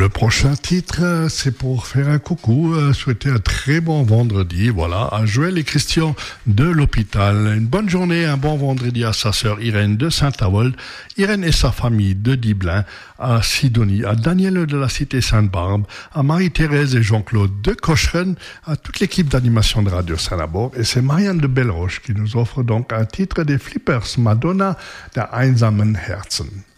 Le prochain titre, c'est pour faire un coucou, souhaiter un très bon vendredi, voilà, à Joël et Christian de l'hôpital. Une bonne journée, un bon vendredi à sa sœur Irène de Saint-Avold, Irène et sa famille de Diblin, à Sidonie, à Daniel de la Cité Sainte-Barbe, à Marie-Thérèse et Jean-Claude de Cocheren, à toute l'équipe d'animation de Radio Saint-Labor. Et c'est Marianne de Belleroche qui nous offre donc un titre des Flippers, Madonna der einsamen Herzen.